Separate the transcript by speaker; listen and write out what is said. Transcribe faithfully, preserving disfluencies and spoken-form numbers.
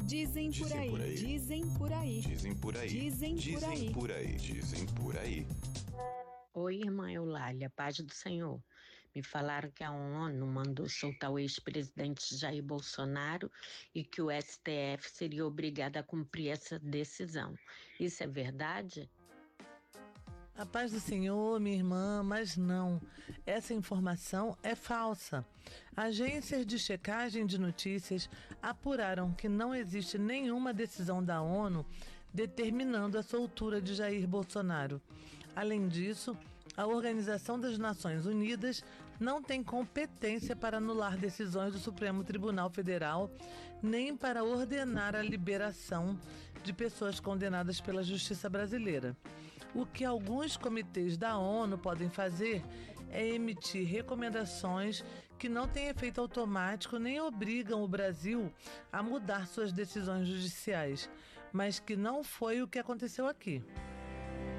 Speaker 1: Dizem por
Speaker 2: Dizem
Speaker 1: aí,
Speaker 2: por aí.
Speaker 1: dizem por aí,
Speaker 2: Dizem por aí.
Speaker 1: dizem por aí.
Speaker 2: Dizem por aí. Dizem por aí.
Speaker 3: Oi, irmã Eulália, paz do Senhor. Me falaram que a ONU mandou soltar o ex-presidente Jair Bolsonaro e que o S T F seria obrigado a cumprir essa decisão. Isso é verdade?
Speaker 4: A paz do Senhor, minha irmã, mas não. Essa informação é falsa. Agências de checagem de notícias apuraram que não existe nenhuma decisão da ONU determinando a soltura de Jair Bolsonaro. Além disso, a Organização das Nações Unidas não tem competência para anular decisões do Supremo Tribunal Federal, nem para ordenar a liberação de pessoas condenadas pela Justiça brasileira. O que alguns comitês da ONU podem fazer é emitir recomendações que não têm efeito automático nem obrigam o Brasil a mudar suas decisões judiciais, mas que não foi o que aconteceu aqui.